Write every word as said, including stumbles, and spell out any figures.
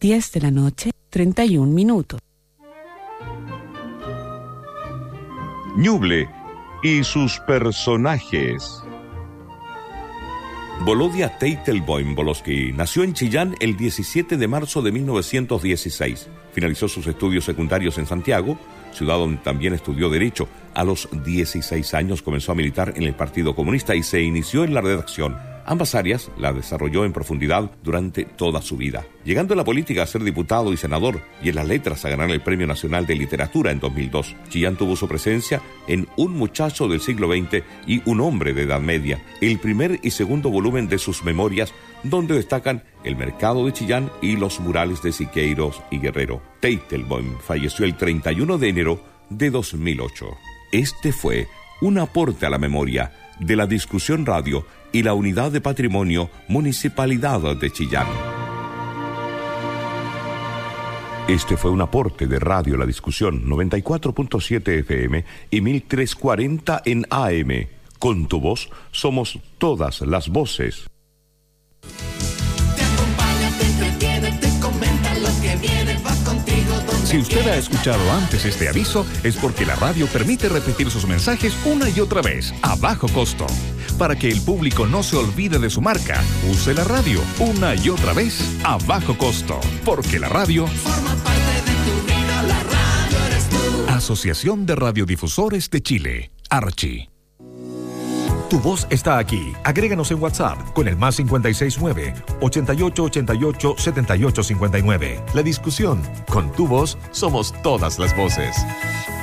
diez de la noche, treinta y un minutos. Ñuble y sus personajes. Volodya Teitelbaum-Volosky nació en Chillán el diecisiete de marzo de mil novecientos dieciséis. Finalizó sus estudios secundarios en Santiago, ciudad donde también estudió Derecho. A los dieciséis años comenzó a militar en el Partido Comunista y se inició en la redacción. Ambas áreas la desarrolló en profundidad durante toda su vida, llegando a la política a ser diputado y senador, y en las letras a ganar el Premio Nacional de Literatura en dos mil dos. Chillán tuvo su presencia en Un muchacho del siglo veinte y Un hombre de edad media, el primer y segundo volumen de sus memorias, donde destacan El mercado de Chillán y los murales de Siqueiros y Guerrero. Teitelbaum falleció el treinta y uno de enero de dos mil ocho. Este fue un aporte a la memoria de la Discusión Radio y la Unidad de Patrimonio Municipalidad de Chillán. Este fue un aporte de Radio La Discusión, noventa y cuatro punto siete F M y mil trescientos cuarenta en A M. Con tu voz somos todas las voces. Te acompaña, te entretiene, te comenta lo que viene, va contigo donde Si usted ha escuchado antes este aviso, es porque la radio permite repetir sus mensajes una y otra vez, a bajo costo. Para que el público no se olvide de su marca, use la radio una y otra vez, a bajo costo. Porque la radio forma parte de tu vida, la radio eres tú. Asociación de Radiodifusores de Chile, Archi. Tu voz está aquí. Agréganos en WhatsApp con el más cinco seis nueve, ochenta y ocho ochenta y ocho, setenta y ocho cincuenta y nueve. La Discusión. Con tu voz somos todas las voces.